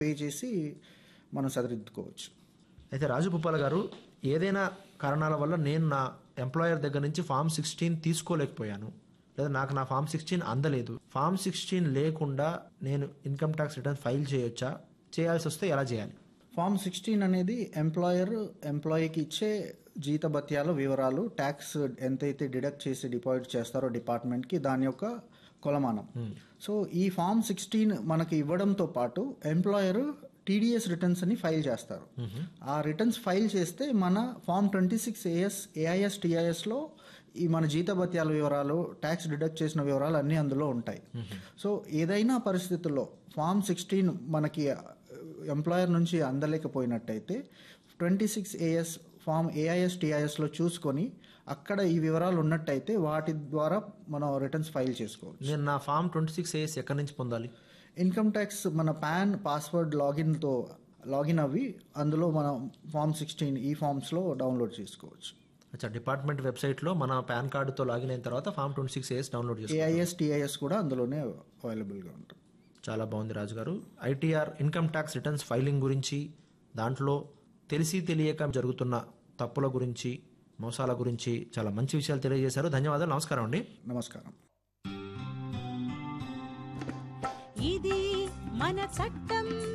Pay చేసి మనం సరిదిద్దుకోవచ్చు. అయితే రాజగోపాల్ గారు, ఏదైనా కారణాల వల్ల నేను నా ఎంప్లాయర్ దగ్గర నుంచి ఫామ్ 16 తీసుకోలేకపోయాను, లేదా నాకు నా ఫామ్ 16 అందలేదు, ఫామ్ 16 లేకుండా నేను ఇన్కమ్ ట్యాక్స్ రిటర్న్ ఫైల్ చేయొచ్చా? చేయాల్సి వస్తే ఎలా చేయాలి? ఫామ్ 16 అనేది ఎంప్లాయీకి ఇచ్చే జీతభత్యాల వివరాలు, ట్యాక్స్ ఎంతైతే డిడక్ట్ చేసి డిపాజిట్ చేస్తారో డిపార్ట్మెంట్కి దాని యొక్క కొలమానం. సో ఈ ఫామ్ 16 మనకి ఇవ్వడంతో పాటు ఎంప్లాయర్ టీడీఎస్ రిటర్న్స్ అని ఫైల్ చేస్తారు. ఆ రిటర్న్స్ ఫైల్ చేస్తే మన ఫామ్ 26AS ఏఐఎస్ టీఐఎస్లో ఈ మన జీతభత్యాల వివరాలు, ట్యాక్స్ డిడక్ట్ చేసిన వివరాలు అన్నీ అందులో ఉంటాయి. సో ఏదైనా పరిస్థితుల్లో ఫామ్ 16 మనకి ఎంప్లాయర్ నుంచి అందలేకపోయినట్టయితే 26AS ఫామ్ ఏఐఎస్ టీఐఎస్లో చూసుకొని అక్కడ ఈ వివరాలు ఉన్నట్టయితే వాటి ద్వారా మనం రిటర్న్స్ ఫైల్ చేసుకోవచ్చు. నేను నా ఫామ్ 26AS ఎక్కడి నుంచి పొందాలి? ఇన్కమ్ ట్యాక్స్ మన పాన్ పాస్వర్డ్ లాగిన్ అవి అందులో మనం ఫామ్ 16 ఈ ఫామ్స్లో డౌన్లోడ్ చేసుకోవచ్చు. అచ్చా, డిపార్ట్మెంట్ వెబ్సైట్లో మన పాన్ కార్డుతో లాగిన్ అయిన తర్వాత ఫామ్ 26AS డౌన్లోడ్ చేసుకోవచ్చు. ఏఐఎస్ టీఐఎస్ కూడా అందులోనే అవైలబుల్గా ఉంటుంది. చాలా బాగుంది రాజు గారు. ITR income tax returns filing గురించి, దాంట్లో తెలిసి తెలియక జరుగుతున్న తప్పుల గురించి, మోసాల గురించి చాలా మంచి విషయాలు తెలియజేశారు. ధన్యవాదాలు. నమస్కారం అండి. నమస్కారం. ఇది మన చట్టం.